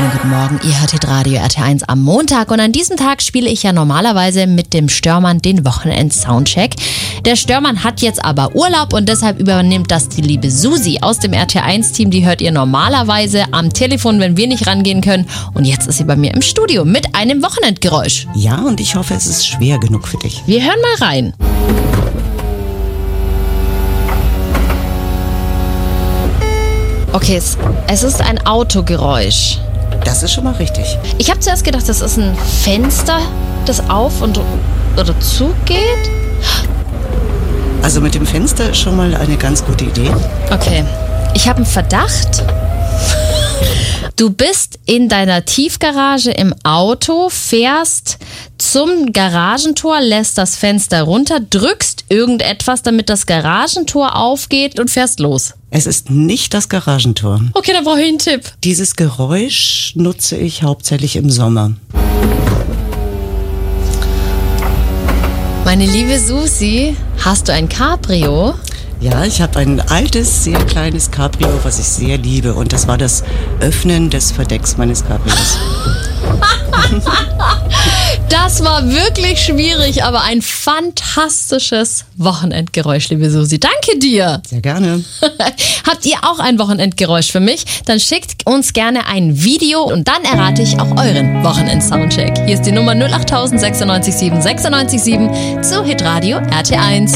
Schönen guten Morgen, ihr hört Hitradio RT1 am Montag und an diesem Tag spiele ich ja normalerweise mit dem Störmann den Wochenend-Soundcheck. Der Störmann hat jetzt aber Urlaub und deshalb übernimmt das die liebe Susi aus dem RT1-Team. Die hört ihr normalerweise am Telefon, wenn wir nicht rangehen können, und jetzt ist sie bei mir im Studio mit einem Wochenendgeräusch. Ja, und ich hoffe, es ist schwer genug für dich. Wir hören mal rein. Okay, es ist ein Autogeräusch. Das ist schon mal richtig. Ich habe zuerst gedacht, das ist ein Fenster, das auf und oder zugeht. Also mit dem Fenster schon mal eine ganz gute Idee. Okay, ich habe einen Verdacht. Du bist in deiner Tiefgarage im Auto, fährst zum Garagentor, lässt das Fenster runter, drückst irgendetwas, damit das Garagentor aufgeht und fährst los. Es ist nicht das Garagentor. Okay, dann brauche ich einen Tipp. Dieses Geräusch nutze ich hauptsächlich im Sommer. Meine liebe Susi, hast du ein Cabrio? Ja, ich habe ein altes, sehr kleines Cabrio, was ich sehr liebe. Und das war das Öffnen des Verdecks meines Cabrios. Das war wirklich schwierig, aber ein fantastisches Wochenendgeräusch, liebe Susi. Danke dir. Sehr gerne. Habt ihr auch ein Wochenendgeräusch für mich? Dann schickt uns gerne ein Video und dann errate ich auch euren Wochenend-Soundcheck. Hier ist die Nummer 08000 96 7 96 7 zu Hitradio RT1.